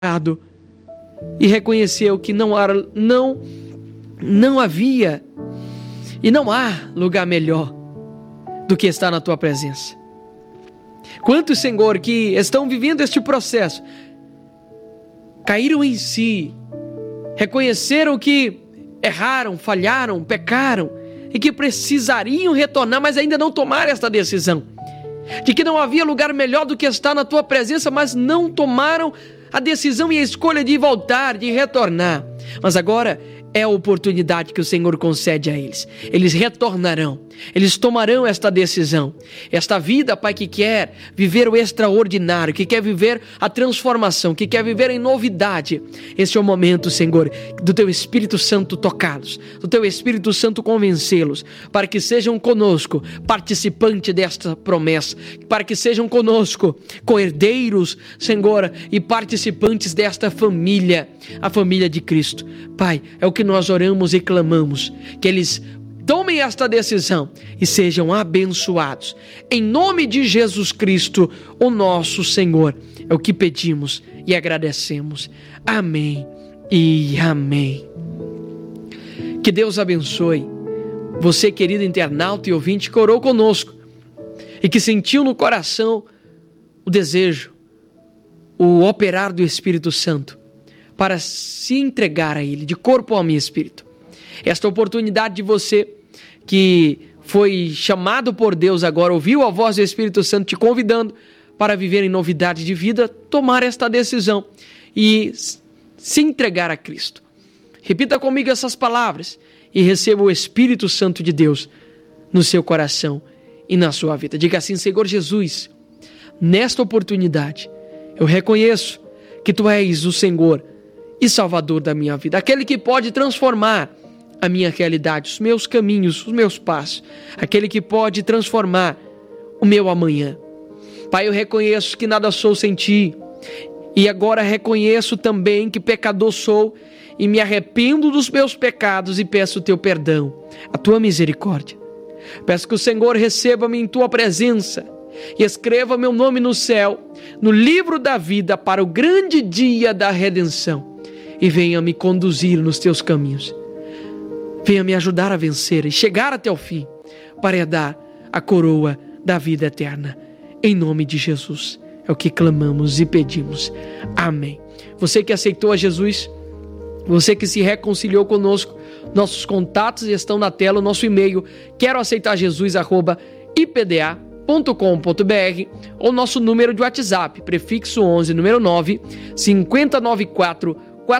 e reconheceu que não havia e não há lugar melhor do que estar na tua presença. Quantos, Senhor, que estão vivendo este processo, caíram em si, reconheceram que erraram, falharam, pecaram e que precisariam retornar, mas ainda não tomaram esta decisão, de que não havia lugar melhor do que estar na tua presença, mas não tomaram a decisão e a escolha de voltar, de retornar. Mas agora é a oportunidade que o Senhor concede a eles. Eles retornarão, eles tomarão esta decisão. Esta vida, Pai, que quer viver o extraordinário, que quer viver a transformação, que quer viver em novidade. Este é o momento, Senhor, do Teu Espírito Santo tocá-los, do Teu Espírito Santo convencê-los, para que sejam conosco participantes desta promessa, para que sejam conosco co-herdeiros, Senhor, e participantes desta família, a família de Cristo. Pai, é o que nós oramos e clamamos, que eles tomem esta decisão e sejam abençoados. Em nome de Jesus Cristo, o nosso Senhor, é o que pedimos e agradecemos. Amém e amém. Que Deus abençoe você, querido internauta e ouvinte, que orou conosco e que sentiu no coração o desejo, o operar do Espírito Santo para se entregar a Ele de corpo, alma e espírito. Esta oportunidade de você que foi chamado por Deus agora, ouviu a voz do Espírito Santo te convidando para viver em novidade de vida, tomar esta decisão e se entregar a Cristo. Repita comigo essas palavras e receba o Espírito Santo de Deus no seu coração e na sua vida. Diga assim: Senhor Jesus, nesta oportunidade eu reconheço que Tu és o Senhor e Salvador da minha vida, aquele que pode transformar a minha realidade, os meus caminhos, os meus passos, aquele que pode transformar o meu amanhã. Pai, eu reconheço que nada sou sem Ti, e agora reconheço também que pecador sou e me arrependo dos meus pecados e peço o Teu perdão, a Tua misericórdia. Peço que o Senhor receba-me em Tua presença e escreva meu nome no céu, no livro da vida, para o grande dia da redenção, e venha me conduzir nos Teus caminhos. Venha me ajudar a vencer e chegar até o fim, para herdar a coroa da vida eterna. Em nome de Jesus, é o que clamamos e pedimos. Amém. Você que aceitou a Jesus, você que se reconciliou conosco, nossos contatos estão na tela, o nosso e-mail, queroaceitarjesus@ipda.com.br, ou nosso número de WhatsApp, prefixo 11, número 9, 5094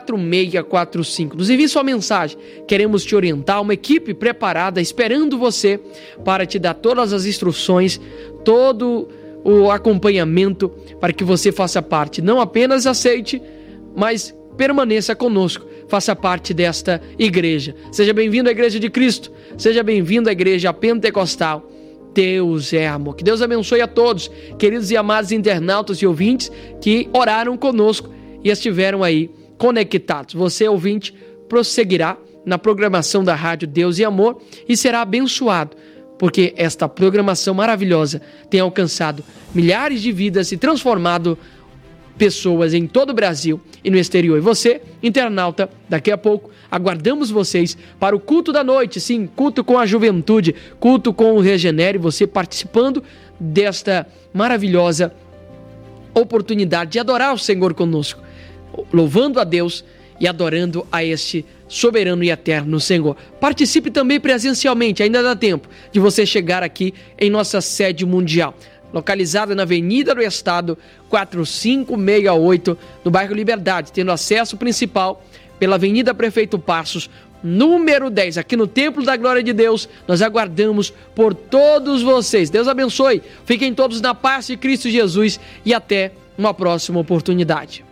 4645. Nos envie sua mensagem, queremos te orientar, uma equipe preparada esperando você para te dar todas as instruções, todo o acompanhamento para que você faça parte, não apenas aceite, mas permaneça conosco, faça parte desta igreja. Seja bem-vindo à Igreja de Cristo, seja bem-vindo à Igreja Pentecostal. Deus é amor. Que Deus abençoe a todos, queridos e amados internautas e ouvintes que oraram conosco e estiveram aí conectados. Você, ouvinte, prosseguirá na programação da Rádio Deus e Amor e será abençoado, porque esta programação maravilhosa tem alcançado milhares de vidas e transformado pessoas em todo o Brasil e no exterior. E você, internauta, daqui a pouco aguardamos vocês para o culto da noite, sim, culto com a juventude, culto com o Regenere, você participando desta maravilhosa oportunidade de adorar o Senhor conosco, louvando a Deus e adorando a este soberano e eterno Senhor. Participe também presencialmente, ainda dá tempo de você chegar aqui em nossa sede mundial, localizada na Avenida do Estado 4568, no bairro Liberdade, tendo acesso principal pela Avenida Prefeito Passos, número 10, aqui no Templo da Glória de Deus. Nós aguardamos por todos vocês. Deus abençoe, fiquem todos na paz de Cristo Jesus e até uma próxima oportunidade.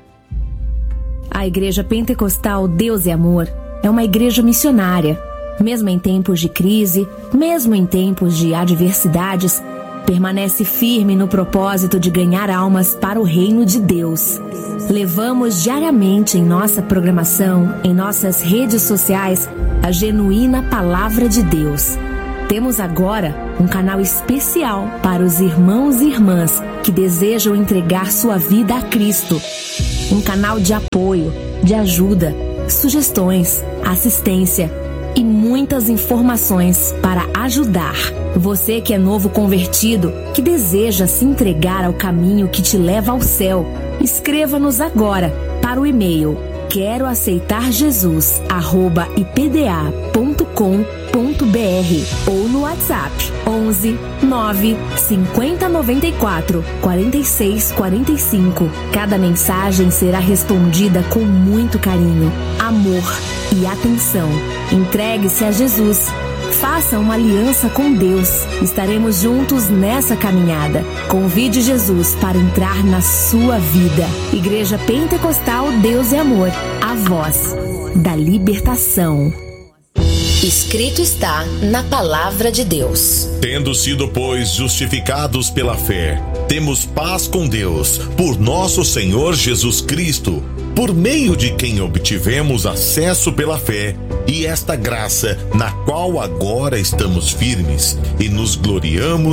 A Igreja Pentecostal Deus é Amor é uma igreja missionária. Mesmo em tempos de crise, mesmo em tempos de adversidades, permanece firme no propósito de ganhar almas para o reino de Deus. Levamos diariamente em nossa programação, em nossas redes sociais, a genuína Palavra de Deus. Temos agora um canal especial para os irmãos e irmãs que desejam entregar sua vida a Cristo. um canal de apoio, de ajuda, sugestões, assistência e muitas informações para ajudar. Você que é novo convertido, que deseja se entregar ao caminho que te leva ao céu, escreva-nos agora para o e-mail queroaceitarjesus@ipda.com.br ou no WhatsApp 11 9 50 94 46 45. Cada mensagem será respondida com muito carinho, amor e atenção. Entregue-se a Jesus. Faça uma aliança com Deus. Estaremos juntos nessa caminhada. Convide Jesus para entrar na sua vida. Igreja Pentecostal Deus e Amor, a voz da libertação. Escrito está na palavra de Deus. Tendo sido, pois, justificados pela fé, temos paz com Deus, por nosso Senhor Jesus Cristo, por meio de quem obtivemos acesso pela fé, e esta graça, na qual agora estamos firmes, e nos gloriamos